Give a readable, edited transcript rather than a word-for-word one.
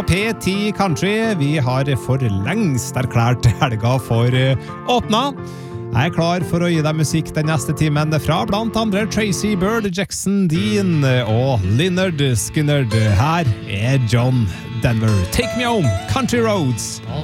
P10 Country. Vi har for lengst erklært helga for åpna. Jeg klar for å gi deg musikk den neste timen fra blant andre Tracy Bird, Jackson Dean og Lynyrd Skynyrd. Her John Denver. Take me home, Country Roads.